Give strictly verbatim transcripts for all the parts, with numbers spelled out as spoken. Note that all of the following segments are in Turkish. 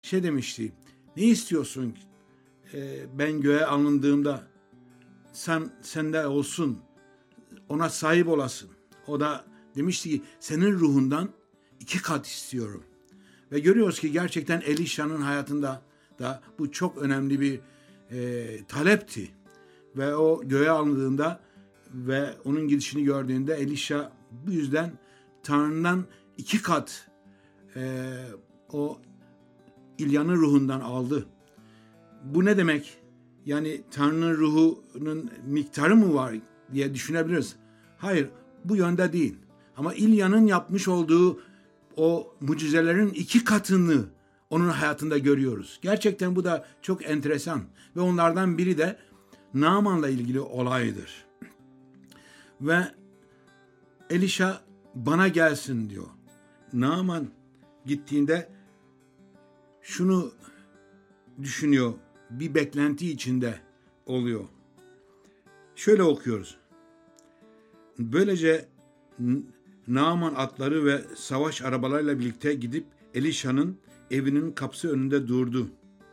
şey demişti. Ne istiyorsun? Ee, ben göğe alındığımda sen sende olsun. Ona sahip olasın. O da demişti ki senin ruhundan iki kat istiyorum. Ve görüyoruz ki gerçekten Elişa'nın hayatında da bu çok önemli bir e, talepti. Ve o göğe alındığında ve onun gidişini gördüğünde Elişa bu yüzden Tanrı'ndan iki kat e, o İlya'nın ruhundan aldı. Bu ne demek? Yani Tanrı'nın ruhunun miktarı mı var diye düşünebiliriz. Hayır, bu yönde değil. Ama İlya'nın yapmış olduğu o mucizelerin iki katını onun hayatında görüyoruz. Gerçekten bu da çok enteresan. Ve onlardan biri de Naaman'la ilgili olaydır. Ve Elişa bana gelsin diyor. Naaman gittiğinde şunu düşünüyor. Bir beklenti içinde oluyor. Şöyle okuyoruz. Böylece Naaman atları ve savaş arabalarıyla birlikte gidip Elişa'nın evinin kapısı önünde durdu.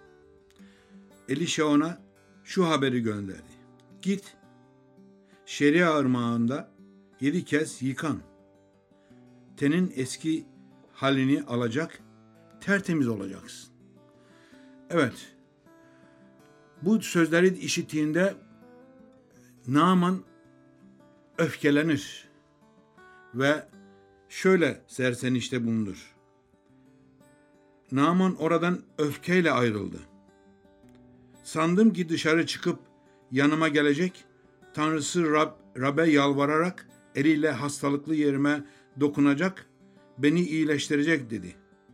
Elişa ona şu haberi gönderdi. Git, Şeria ırmağında yedi kez yıkan. Tenin eski halini alacak, tertemiz olacaksın. Evet, bu sözleri işittiğinde Naaman öfkelenir ve şöyle serzenişte bulunur. Naaman oradan öfkeyle ayrıldı. Sandım ki dışarı çıkıp yanıma gelecek, Tanrısı Rab, Rab'be yalvararak eliyle hastalıklı yerime dokunacak, beni iyileştirecek dedi.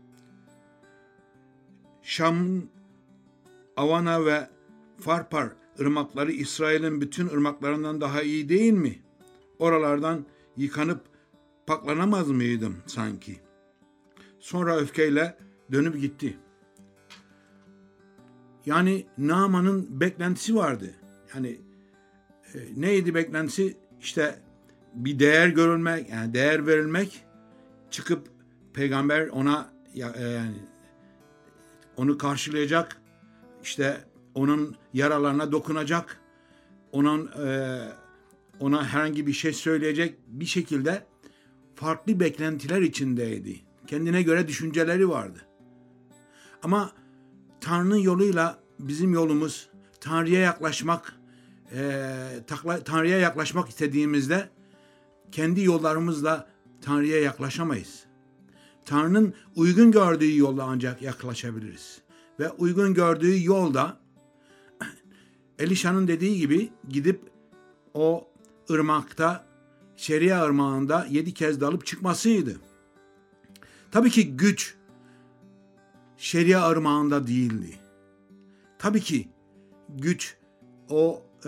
Şam'ın Avana ve Farpar ırmakları İsrail'in bütün ırmaklarından daha iyi değil mi? Oralardan yıkanıp paklanamaz mıydım sanki? Sonra öfkeyle dönüp gitti. Yani Naaman'ın beklentisi vardı. Yani e, neydi beklentisi? İşte bir değer görülmek, yani değer verilmek, çıkıp peygamber ona yani onu karşılayacak, işte onun yaralarına dokunacak, onun e, ona herhangi bir şey söyleyecek, bir şekilde farklı beklentiler içindeydi. Kendine göre düşünceleri vardı. Ama Tanrı'nın yoluyla bizim yolumuz, Tanrı'ya yaklaşmak, e, takla, Tanrı'ya yaklaşmak istediğimizde kendi yollarımızla Tanrı'ya yaklaşamayız. Tanrı'nın uygun gördüğü yolla ancak yaklaşabiliriz. Ve uygun gördüğü yolda Elişa'nın dediği gibi gidip o ırmakta, Şeria ırmağında yedi kez dalıp çıkmasıydı. Tabii ki güç Şeria ırmağında değildi. Tabii ki güç o e,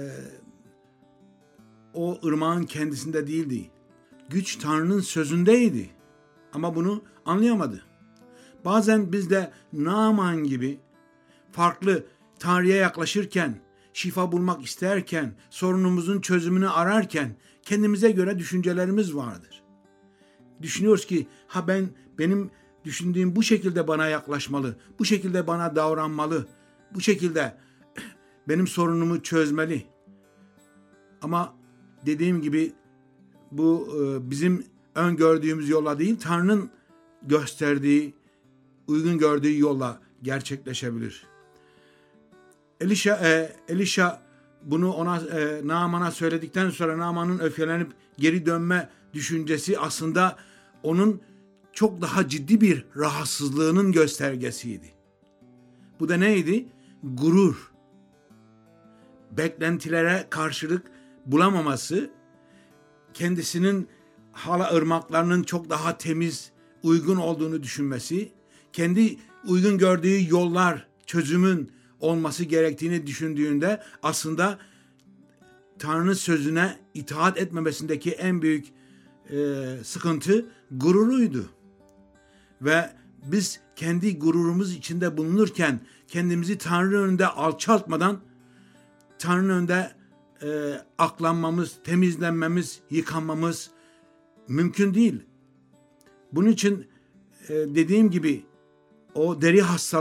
o ırmağın kendisinde değildi. Güç Tanrı'nın sözündeydi. Ama bunu anlayamadı. Bazen biz de Naaman gibi farklı Tanrı'ya yaklaşırken, şifa bulmak isterken, sorunumuzun çözümünü ararken kendimize göre düşüncelerimiz vardır. Düşünüyoruz ki ha ben benim düşündüğüm bu şekilde bana yaklaşmalı, bu şekilde bana davranmalı, bu şekilde benim sorunumu çözmeli. Ama dediğim gibi bu bizim öngördüğümüz yolla değil, Tanrı'nın gösterdiği, uygun gördüğü yolla gerçekleşebilir. Elişa, e, Elişa bunu ona e, Naaman'a söyledikten sonra Naaman'ın öfkelenip geri dönme düşüncesi aslında onun çok daha ciddi bir rahatsızlığının göstergesiydi. Bu da neydi? Gurur. Beklentilere karşılık bulamaması, kendisinin hala ırmaklarının çok daha temiz, uygun olduğunu düşünmesi, kendi uygun gördüğü yollar, çözümün olması gerektiğini düşündüğünde aslında Tanrı'nın sözüne itaat etmemesindeki en büyük e, sıkıntı gururuydu. Ve biz kendi gururumuz içinde bulunurken kendimizi Tanrı önünde alçaltmadan Tanrı'nın önünde e, aklanmamız, temizlenmemiz, yıkanmamız mümkün değil. Bunun için e, dediğim gibi o deri hastalığı